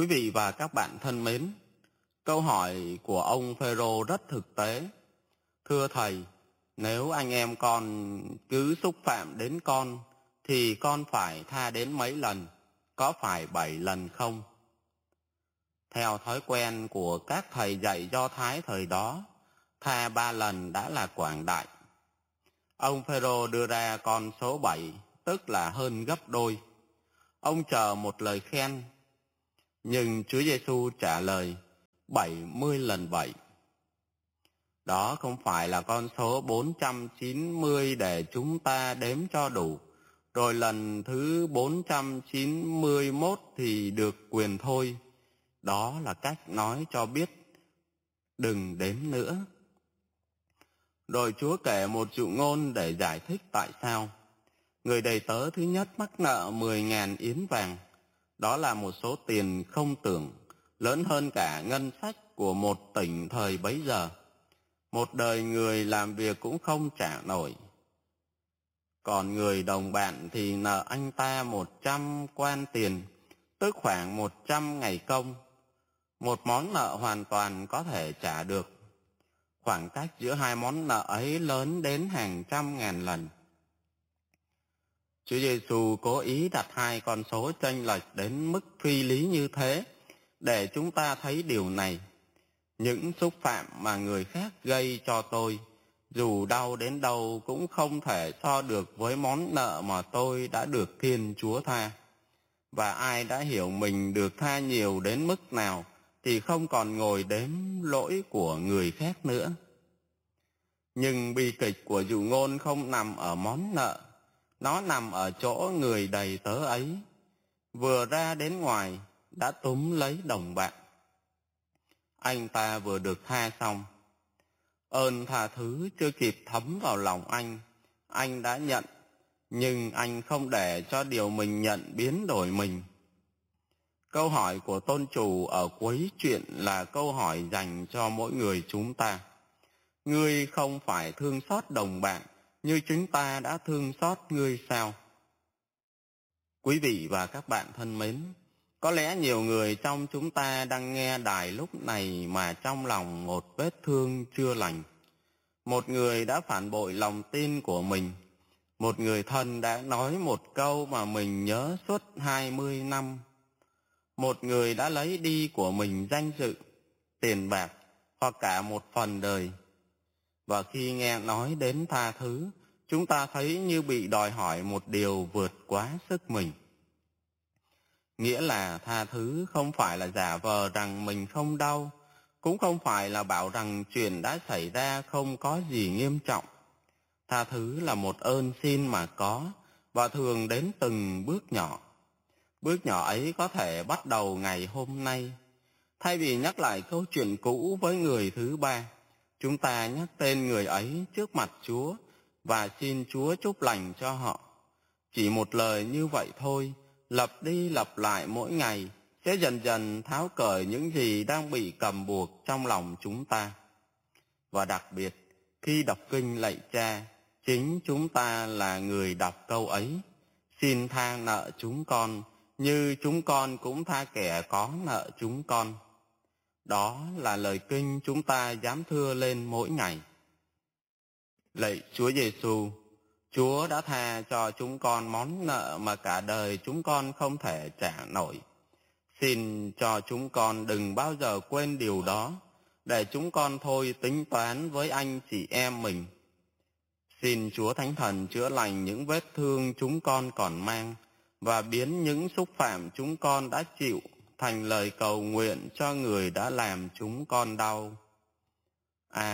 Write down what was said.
Quý vị và các bạn thân mến, câu hỏi của ông Phêrô rất thực tế. Thưa Thầy, nếu anh em con cứ xúc phạm đến con, thì con phải tha đến mấy lần? Có phải 7 lần không? Theo thói quen của các thầy dạy Do Thái thời đó, tha 3 lần đã là quảng đại. Ông Phêrô đưa ra con số 7, tức là hơn gấp đôi. Ông chờ một lời khen, nhưng Chúa Giêsu trả lời 70 lần 7. Đó không phải là con số 490 để chúng ta đếm cho đủ, rồi lần thứ 491 thì được quyền thôi. Đó là cách nói cho biết đừng đếm nữa. Rồi Chúa kể một dụ ngôn để giải thích tại sao. Người đầy tớ thứ nhất mắc nợ 10.000 yến vàng. Đó là một số tiền không tưởng, lớn hơn cả ngân sách của một tỉnh thời bấy giờ. Một đời người làm việc cũng không trả nổi. Còn người đồng bạn thì nợ anh ta 100 quan tiền, tức khoảng 100 ngày công. Một món nợ hoàn toàn có thể trả được. Khoảng cách giữa hai món nợ ấy lớn đến hàng trăm ngàn lần. Chúa Giêsu cố ý đặt hai con số chênh lệch đến mức phi lý như thế để chúng ta thấy điều này. Những xúc phạm mà người khác gây cho tôi, dù đau đến đâu cũng không thể so được với món nợ mà tôi đã được Thiên Chúa tha. Và ai đã hiểu mình được tha nhiều đến mức nào thì không còn ngồi đếm lỗi của người khác nữa. Nhưng bi kịch của dụ ngôn không nằm ở món nợ, nó nằm ở chỗ người đầy tớ ấy vừa ra đến ngoài đã túm lấy đồng bạn. Anh ta vừa được tha xong, ơn tha thứ chưa kịp thấm vào lòng anh đã nhận, nhưng anh không để cho điều mình nhận biến đổi mình. Câu hỏi của tôn chủ ở cuối chuyện là câu hỏi dành cho mỗi người chúng ta. Ngươi không phải thương xót đồng bạn như chúng ta đã thương xót ngươi sao? Quý vị và các bạn thân mến, có lẽ nhiều người trong chúng ta đang nghe đài lúc này mà trong lòng một vết thương chưa lành. Một người đã phản bội lòng tin của mình. Một người thân đã nói một câu mà mình nhớ suốt 20 năm. Một người đã lấy đi của mình danh dự, tiền bạc hoặc cả một phần đời. Và khi nghe nói đến tha thứ, chúng ta thấy như bị đòi hỏi một điều vượt quá sức mình. Nghĩa là tha thứ không phải là giả vờ rằng mình không đau, cũng không phải là bảo rằng chuyện đã xảy ra không có gì nghiêm trọng. Tha thứ là một ơn xin mà có, và thường đến từng bước nhỏ. Bước nhỏ ấy có thể bắt đầu ngày hôm nay. Thay vì nhắc lại câu chuyện cũ với người thứ ba, chúng ta nhắc tên người ấy trước mặt Chúa và xin Chúa chúc lành cho họ. Chỉ một lời như vậy thôi, lặp đi lặp lại mỗi ngày, sẽ dần dần tháo cởi những gì đang bị cầm buộc trong lòng chúng ta. Và đặc biệt, khi đọc kinh lạy Cha, chính chúng ta là người đọc câu ấy. Xin tha nợ chúng con, như chúng con cũng tha kẻ có nợ chúng con. Đó là lời kinh chúng ta dám thưa lên mỗi ngày. Lạy Chúa Giêsu, Chúa đã tha cho chúng con món nợ mà cả đời chúng con không thể trả nổi. Xin cho chúng con đừng bao giờ quên điều đó, để chúng con thôi tính toán với anh chị em mình. Xin Chúa Thánh Thần chữa lành những vết thương chúng con còn mang, và biến những xúc phạm chúng con đã chịu thành lời cầu nguyện cho người đã làm chúng con đau.